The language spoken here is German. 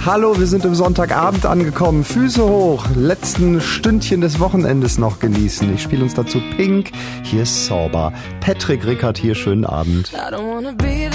Hallo, wir sind im Sonntagabend angekommen. Füße hoch, letzten Stündchen des Wochenendes noch genießen. Ich spiele uns dazu Pink. Hier ist Sauber. Patrick Rickard hier, schönen Abend. I don't wanna be